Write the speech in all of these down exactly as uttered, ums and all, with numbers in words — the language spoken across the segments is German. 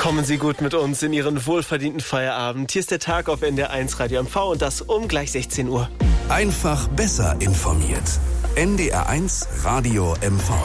Kommen Sie gut mit uns in Ihren wohlverdienten Feierabend. Hier ist der Tag auf N D R eins Radio M V und das um gleich sechzehn Uhr. Einfach besser informiert. N D R eins Radio M V.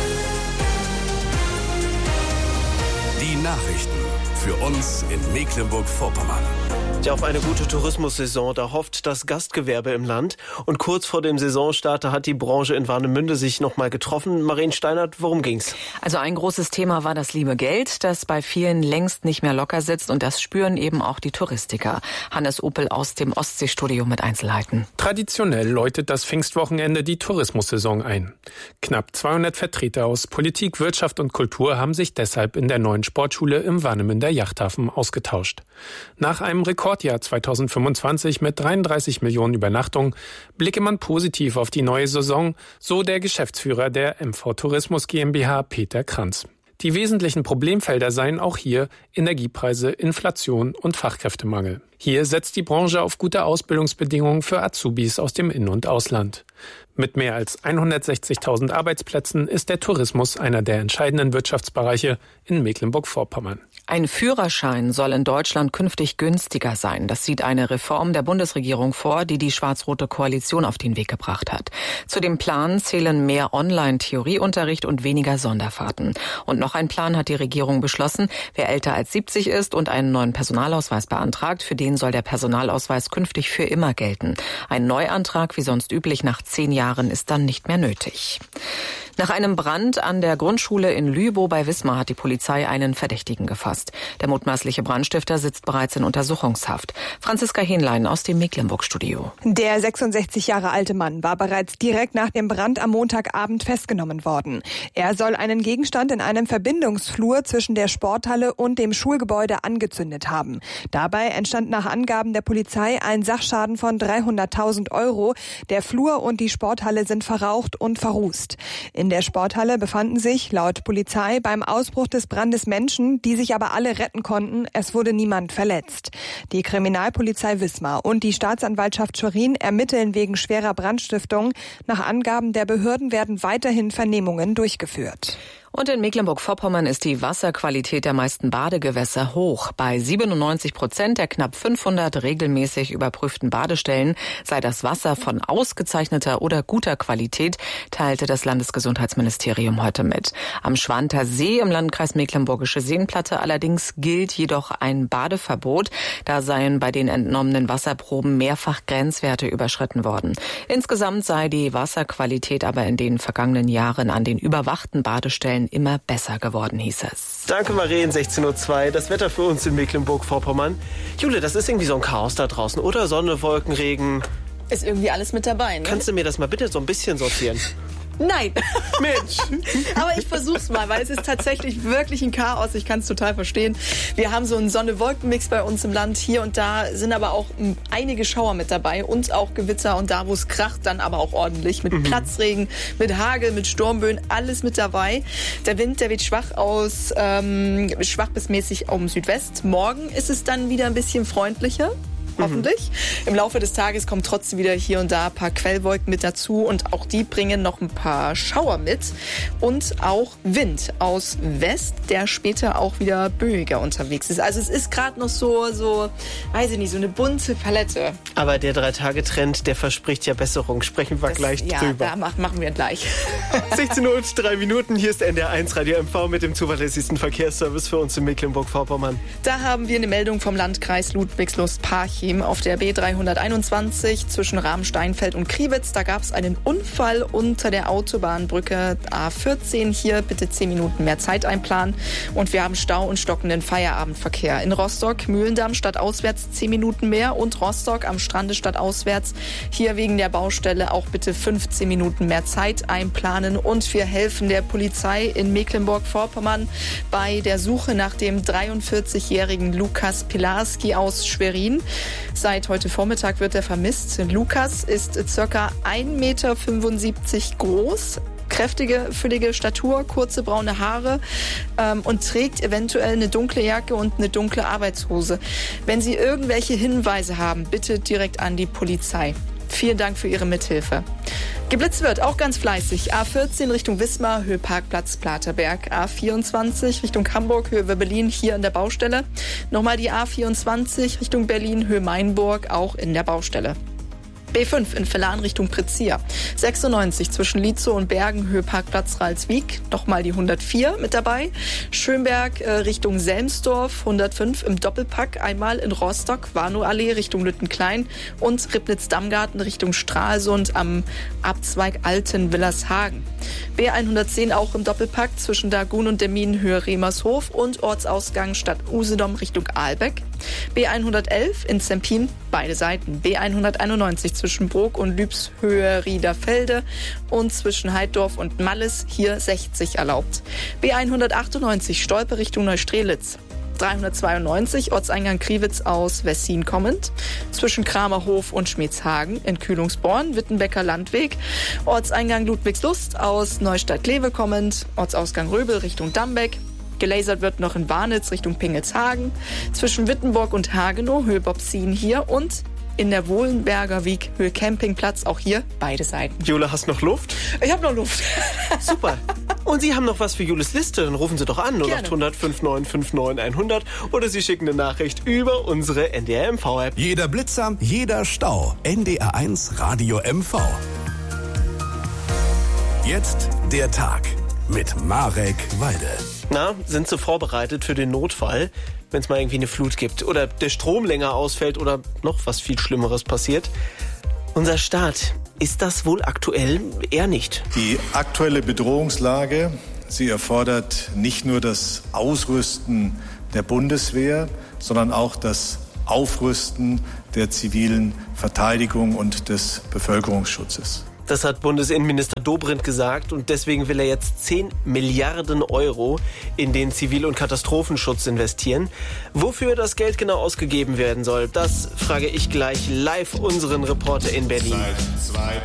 Die Nachrichten für uns in Mecklenburg-Vorpommern. Ja, auf eine gute Tourismussaison, da hofft das Gastgewerbe im Land. Und kurz vor dem Saisonstart, da hat die Branche in Warnemünde sich nochmal getroffen. Marien Steinert, worum ging's? Also ein großes Thema war das liebe Geld, das bei vielen längst nicht mehr locker sitzt. Und das spüren eben auch die Touristiker. Hannes Opel aus dem Ostseestudio mit Einzelheiten. Traditionell läutet das Pfingstwochenende die Tourismussaison ein. Knapp zweihundert Vertreter aus Politik, Wirtschaft und Kultur haben sich deshalb in der neuen Sportschule im Warnemünder Yachthafen ausgetauscht. Nach einem Rekordjahr zweitausendfünfundzwanzig mit dreiunddreißig Millionen Übernachtungen blicke man positiv auf die neue Saison, so der Geschäftsführer der M V Tourismus GmbH, Peter Kranz. Die wesentlichen Problemfelder seien auch hier Energiepreise, Inflation und Fachkräftemangel. Hier setzt die Branche auf gute Ausbildungsbedingungen für Azubis aus dem In- und Ausland. Mit mehr als hundertsechzigtausend Arbeitsplätzen ist der Tourismus einer der entscheidenden Wirtschaftsbereiche in Mecklenburg-Vorpommern. Ein Führerschein soll in Deutschland künftig günstiger sein. Das sieht eine Reform der Bundesregierung vor, die die schwarz-rote Koalition auf den Weg gebracht hat. Zu dem Plan zählen mehr Online-Theorieunterricht und weniger Sonderfahrten. Und noch ein Plan hat die Regierung beschlossen. Wer älter als siebzig ist und einen neuen Personalausweis beantragt, für den soll der Personalausweis künftig für immer gelten. Ein Neuantrag, wie sonst üblich, nach zehn Jahren ist dann nicht mehr nötig. Nach einem Brand an der Grundschule in Lübow bei Wismar hat die Polizei einen Verdächtigen gefasst. Der mutmaßliche Brandstifter sitzt bereits in Untersuchungshaft. Franziska Hähnlein aus dem Mecklenburg-Studio. Der sechsundsechzig Jahre alte Mann war bereits direkt nach dem Brand am Montagabend festgenommen worden. Er soll einen Gegenstand in einem Verbindungsflur zwischen der Sporthalle und dem Schulgebäude angezündet haben. Dabei entstand nach Angaben der Polizei ein Sachschaden von dreihunderttausend Euro. Der Flur und die Sporthalle sind verraucht und verrußt. In der Sporthalle befanden sich laut Polizei beim Ausbruch des Brandes Menschen, die sich aber alle retten konnten. Es wurde niemand verletzt. Die Kriminalpolizei Wismar und die Staatsanwaltschaft Schwerin ermitteln wegen schwerer Brandstiftung. Nach Angaben der Behörden werden weiterhin Vernehmungen durchgeführt. Und in Mecklenburg-Vorpommern ist die Wasserqualität der meisten Badegewässer hoch. Bei siebenundneunzig Prozent der knapp fünfhundert regelmäßig überprüften Badestellen sei das Wasser von ausgezeichneter oder guter Qualität, teilte das Landesgesundheitsministerium heute mit. Am Schwanter See im Landkreis Mecklenburgische Seenplatte allerdings gilt jedoch ein Badeverbot. Da seien bei den entnommenen Wasserproben mehrfach Grenzwerte überschritten worden. Insgesamt sei die Wasserqualität aber in den vergangenen Jahren an den überwachten Badestellen immer besser geworden, hieß es. Danke, Marien, sechzehn Uhr zwei. Das Wetter für uns in Mecklenburg-Vorpommern. Jule, das ist irgendwie so ein Chaos da draußen, oder? Sonne, Wolken, Regen. Ist irgendwie alles mit dabei, ne? Kannst du mir das mal bitte so ein bisschen sortieren? Nein. Mensch. Aber ich versuch's mal, weil es ist tatsächlich wirklich ein Chaos. Ich kann es total verstehen. Wir haben so einen Sonne-Wolken-Mix bei uns im Land. Hier und da sind aber auch einige Schauer mit dabei und auch Gewitter. Und da, wo es kracht, dann aber auch ordentlich. Mit mhm. Platzregen, mit Hagel, mit Sturmböen, alles mit dabei. Der Wind, der weht schwach aus, ähm, schwach bis mäßig um Südwest. Morgen ist es dann wieder ein bisschen freundlicher. Hoffentlich. Mhm. Im Laufe des Tages kommen trotzdem wieder hier und da ein paar Quellwolken mit dazu und auch die bringen noch ein paar Schauer mit und auch Wind aus West, der später auch wieder böiger unterwegs ist. Also es ist gerade noch so, so, weiß ich nicht, so eine bunte Palette. Aber der Drei-Tage-Trend, der verspricht ja Besserung. Sprechen wir das, gleich ja, drüber. Ja, da machen wir gleich. sechzehn Uhr und drei Minuten. Hier ist N D R eins Radio M V mit dem zuverlässigsten Verkehrsservice für uns in Mecklenburg-Vorpommern. Da haben wir eine Meldung vom Landkreis Ludwigslust-Parchim. Auf der B dreihunderteinundzwanzig zwischen Rahm-Steinfeld und Kriwitz. Da gab es einen Unfall unter der Autobahnbrücke A vierzehn. Hier bitte zehn Minuten mehr Zeit einplanen. Und wir haben Stau und stockenden Feierabendverkehr. In Rostock, Mühlendamm stadtauswärts zehn Minuten mehr und Rostock am Strande stadtauswärts. Hier wegen der Baustelle auch bitte fünfzehn Minuten mehr Zeit einplanen. Und wir helfen der Polizei in Mecklenburg-Vorpommern bei der Suche nach dem dreiundvierzigjährigen Lukas Pilarski aus Schwerin. Seit heute Vormittag wird er vermisst. Lukas ist ca. ein Meter fünfundsiebzig groß, kräftige, füllige Statur, kurze braune Haare ähm, und trägt eventuell eine dunkle Jacke und eine dunkle Arbeitshose. Wenn Sie irgendwelche Hinweise haben, bitte direkt an die Polizei. Vielen Dank für Ihre Mithilfe. Geblitzt wird, auch ganz fleißig. A vierzehn Richtung Wismar, Höhe Parkplatz Platerberg. A vierundzwanzig Richtung Hamburg, Höhe Berlin, hier in der Baustelle. Nochmal die A vierundzwanzig Richtung Berlin, Höhe Mainburg, auch in der Baustelle. B fünf in Vellan Richtung Pritzia. sechsundneunzig zwischen Lietzow und Bergen, Höhe Parkplatz Ralswiek. Nochmal die hundertvier mit dabei. Schönberg äh, Richtung Selmsdorf, hundertfünf im Doppelpack. Einmal in Rostock, Warnow-Allee Richtung Lüttenklein und Ribnitz-Dammgarten Richtung Stralsund am Abzweig Alten-Willershagen. B hundertzehn auch im Doppelpack zwischen Dagun und Demmin, Höhe Remershof und Ortsausgang Stadt Usedom Richtung Aalbeck. B hundertelf in Zempin, beide Seiten. B hunderteinundneunzig zwischen Brok und Lübs, Höhe Riederfelde und zwischen Heiddorf und Malles, hier sechzig erlaubt. B hundertachtundneunzig Stolpe Richtung Neustrelitz. dreihundertzweiundneunzig Ortseingang Kriwitz aus Wessin kommend. Zwischen Kramerhof und Schmedshagen in Kühlungsborn, Wittenbecker Landweg. Ortseingang Ludwigslust aus Neustadt-Kleve kommend. Ortsausgang Röbel Richtung Dambeck. Gelasert wird noch in Warnitz Richtung Pingelshagen. Zwischen Wittenborg und Hagenow, Höhe Bobsin hier und in der Wohlenberger Wiek, Höhe Campingplatz, auch hier beide Seiten. Jule, hast noch Luft? Ich habe noch Luft. Super. Und Sie haben noch was für Jules Liste, dann rufen Sie doch an null acht hundert neunundfünfzig neunundfünfzig hundert oder Sie schicken eine Nachricht über unsere N D R M V-App. Jeder Blitzer, jeder Stau. N D R eins Radio M V. Jetzt der Tag mit Marek Walde. Na, sind Sie vorbereitet für den Notfall, wenn es mal irgendwie eine Flut gibt oder der Strom länger ausfällt oder noch was viel Schlimmeres passiert? Unser Staat, ist das wohl aktuell? Eher nicht. Die aktuelle Bedrohungslage, sie erfordert nicht nur das Ausrüsten der Bundeswehr, sondern auch das Aufrüsten der zivilen Verteidigung und des Bevölkerungsschutzes. Das hat Bundesinnenminister Dobrindt gesagt und deswegen will er jetzt zehn Milliarden Euro in den Zivil- und Katastrophenschutz investieren. Wofür das Geld genau ausgegeben werden soll, das frage ich gleich live unseren Reporter in Berlin.